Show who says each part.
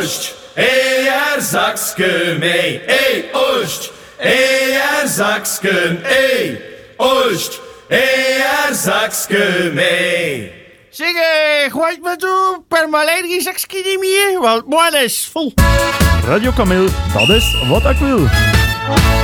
Speaker 1: Oost, er Zaksken, Oost, er Zaksken, Oost, er Zaksken,
Speaker 2: Zeg, gooit me toe per malaria zakje niet meer, want mijn is vol.
Speaker 3: Radio Kameel, dat is wat ik wil.